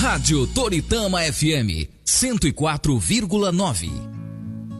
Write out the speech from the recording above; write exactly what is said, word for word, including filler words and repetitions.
Rádio Toritama F M cento e quatro vírgula nove.